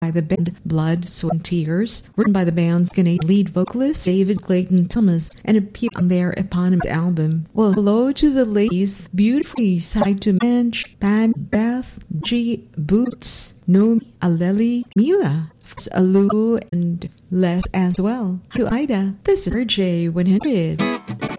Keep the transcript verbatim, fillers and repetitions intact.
by the band Blood, Sweat and Tears, written by the band's Canadian lead vocalist David Clayton Thomas, and appeared on their eponymous album. Well, hello to the ladies. Beautifully side to Mensch, Pam, Beth, G, Boots, Nomi, Aleli, Mila, Alu, and Les as well. To Ida, this is R J one hundred.